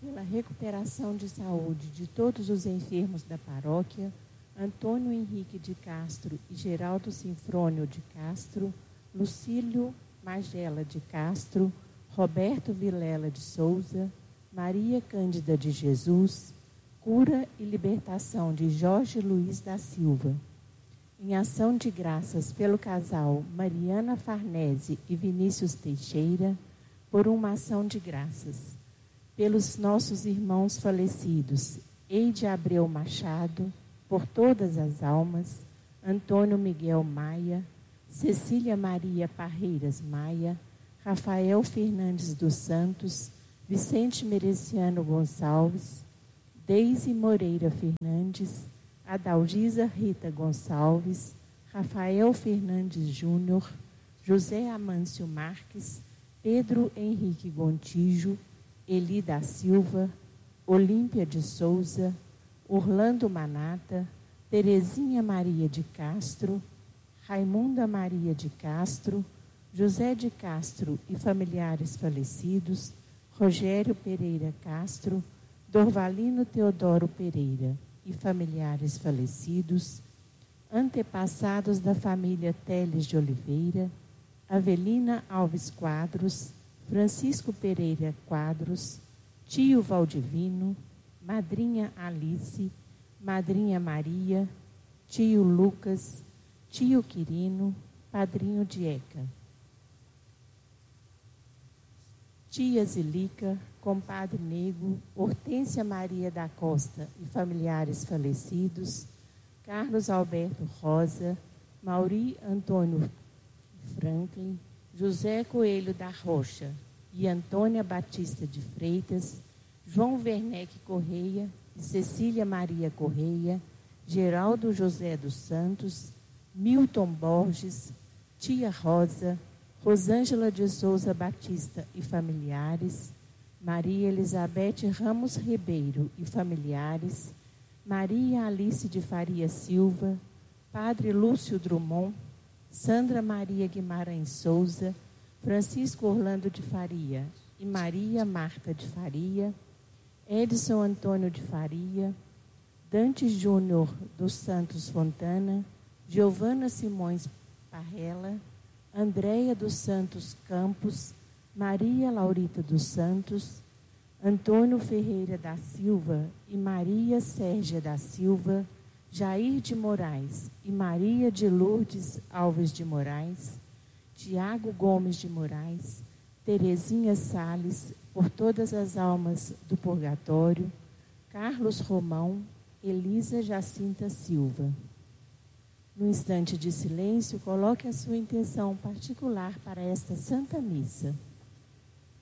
pela recuperação de saúde de todos os enfermos da paróquia, Antônio Henrique de Castro e Geraldo Sinfrônio de Castro, Lucílio Magela de Castro, Roberto Vilela de Souza, Maria Cândida de Jesus, cura e libertação de Jorge Luiz da Silva. Em ação de graças pelo casal Mariana Farnese e Vinícius Teixeira, por uma ação de graças. Pelos nossos irmãos falecidos, Eide Abreu Machado, por todas as almas, Antônio Miguel Maia, Cecília Maria Parreiras Maia, Rafael Fernandes dos Santos, Vicente Mereciano Gonçalves, Deise Moreira Fernandes, Adalgisa Rita Gonçalves, Rafael Fernandes Júnior, José Amâncio Marques, Pedro Henrique Gontijo, Eli da Silva, Olímpia de Souza, Orlando Manata, Terezinha Maria de Castro, Raimunda Maria de Castro, José de Castro e familiares falecidos, Rogério Pereira Castro, Dorvalino Teodoro Pereira e familiares falecidos, antepassados da família Teles de Oliveira, Avelina Alves Quadros, Francisco Pereira Quadros, tio Valdivino, madrinha Alice, madrinha Maria, tio Lucas, tio Quirino, padrinho Dieca, tia Zilica, compadre Nego, Hortência Maria da Costa e familiares falecidos, Carlos Alberto Rosa, Mauri Antônio Franklin, José Coelho da Rocha e Antônia Batista de Freitas, João Werneck Correia e Cecília Maria Correia, Geraldo José dos Santos, Milton Borges, tia Rosa, Rosângela de Souza Batista e familiares, Maria Elizabeth Ramos Ribeiro e familiares, Maria Alice de Faria Silva, Padre Lúcio Drummond, Sandra Maria Guimarães Souza, Francisco Orlando de Faria e Maria Marta de Faria, Edson Antônio de Faria, Dante Júnior dos Santos Fontana, Giovana Simões Parrella, Andréia dos Santos Campos, Maria Laurita dos Santos, Antônio Ferreira da Silva e Maria Sérgia da Silva, Jair de Moraes e Maria de Lourdes Alves de Moraes, Tiago Gomes de Moraes, Terezinha Sales, por todas as almas do purgatório, Carlos Romão, Elisa Jacinta Silva. No instante de silêncio, coloque a sua intenção particular para esta Santa Missa.